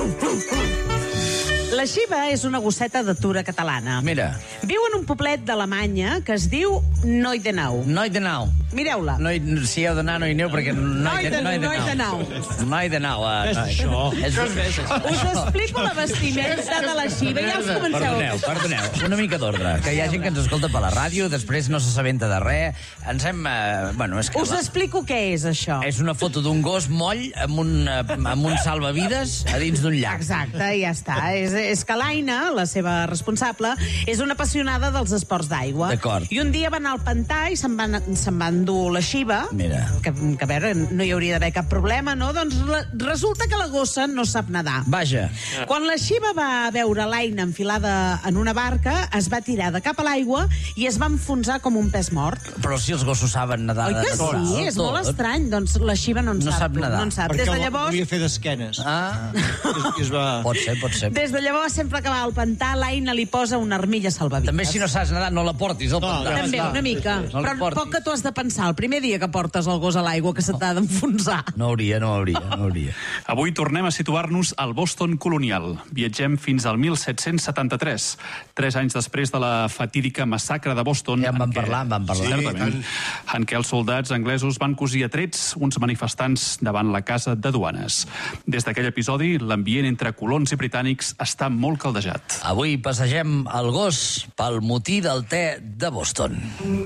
La Xiva és una gosseta d'atura catalana. Mira. Viu en un poblet d'Alemanya que es diu Neudenau. Neudenau. Mireu-la. Si heu d'anar, no hi aneu, perquè... Neudenau. Neudenau. Això. Us explico la vestimenta de la Xiva. Ja us comenceu. Perdoneu. Una mica d'ordre. Que hi ha gent que ens escolta per la ràdio, després no s'assabenta de res. Ens hem... és que Us explico què és això. és una foto d'un gos moll amb un salvavides a dins d'un llac. Exacte, ja està. És que l'Aina, la seva responsable, és una apassionada dels esports d'aigua. D'acord. I un dia va anar al pantà i se'n va endur la Xiva. Mira. Que a veure, no hi hauria d'haver cap problema, no? Doncs resulta que la gossa no sap nedar. Vaja. Quan la Xiva va veure l'Aina enfilada en una barca, es va tirar de cap a l'aigua i es va enfonsar com un pes mort. Però si els gossos saben nedar... Oi que sí? És molt estrany. Doncs la Xiva no en No sap nedar. No en sap. Perquè Des de llavors... volia fer d'esquenes. I es va... Pot ser. Des de llavors, sempre que va al pantà, l'Aina li posa una armilla salvavides. També si no saps nedar, no la portis al pantà. També, una mica. No la Però portis. poc que t'ho has de pensar el primer dia que portes el gos a l'aigua, que se t'ha d'enfonsar. No hauria. Avui tornem a situar-nos al Boston colonial. Viatgem fins al 1773, 3 anys després de la fatídica massacre de Boston. Ja en vam parlar. Certament, en què els soldats anglesos van cosir a trets uns manifestants davant la casa de duanes. Des d'aquell episodi, l'ambient entre colons i britànics està molt caldejat. Avui passegem el gos pel motí del te de Boston.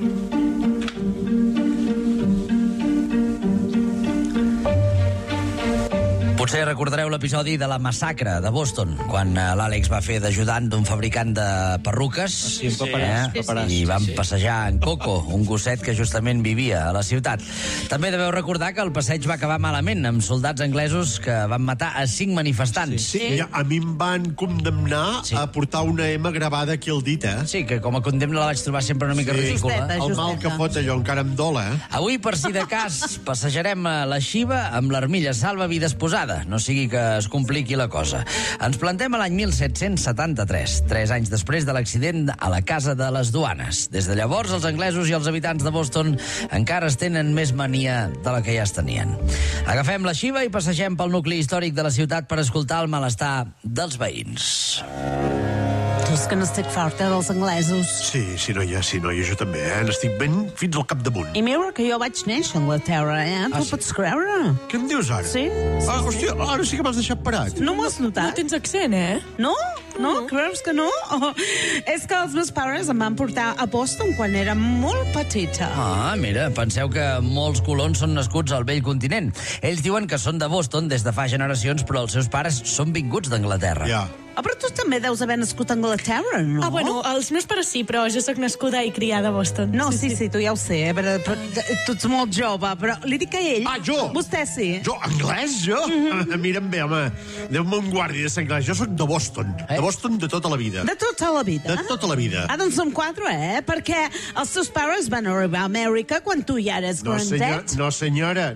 Potser recordareu l'episodi de la massacre de Boston, quan l'Àlex va fer d'ajudant d'un fabricant de perruques. Sí, paperàs. I van passejar en Coco, un gosset que justament vivia a la ciutat. També deveu recordar que el passeig va acabar malament, amb soldats anglesos que van matar a 5 manifestants. Sí, a mi em van condemnar a portar una M gravada aquí al dit, Sí, que com a condemna la vaig trobar sempre una mica ridícula. El mal que fot allò encara em dola, Avui, per si de cas, passejarem a la Xiva amb l'armilla salvavides posada. No sigui que es compliqui la cosa. Ens plantem a l'any 1773, 3 anys després de l'accident a la casa de les duanes. Des de llavors, els anglesos i els habitants de Boston encara es tenen més mania de la que ja es tenien. Agafem la Xiva i passegem pel nucli històric de la ciutat per escoltar el malestar dels veïns. Tu és que n'estic farta dels anglesos. Sí, noia, jo també, N'estic ben fins al capdamunt. I mira que jo vaig néixer a Anglaterra, Tu ho pots creure? Què em dius ara? Sí. Hòstia, ara sí que m'has deixat parat. No m'ho has notat? No tens accent, No? Creus que no? És que els meus pares em van portar a Boston quan era molt petita. Mira, penseu que molts colons són nascuts al vell continent. Ells diuen que són de Boston des de fa generacions, però els seus pares són vinguts d'Anglaterra. Ja. Però tu també deus haver nascut a Anglaterra, no? Bueno, els meus pares sí, però jo sóc nascuda i criada a Boston. No, sí, tu ja ho sé, però tu ets molt jove, però li dic a ell... Jo? Vostè sí. Jo, anglès, jo? Mira'm bé, home, Déu-me un guardi de ser anglès. Jo sóc de Boston, de Boston de tota la vida. De tota la vida? De tota la vida. Doncs som 4, Perquè els teus pares van arribar a Amèrica quan tu ja eres grandet. No, senyora,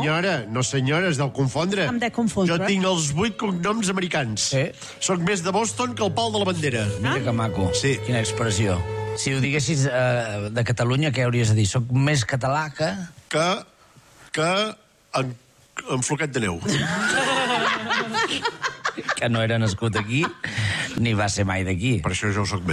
es deu confondre. Em dec confondre. Jo tinc els 8 cognoms americans. Soc més de Boston que el pal de la bandera. Mira que maco. Sí. Quina expressió. Si ho diguessis de Catalunya, què hauries de dir? Soc més català que... Que en Floquet de Neu. Que no era nascut aquí, ni va ser mai d'aquí. Per això jo ho soc més.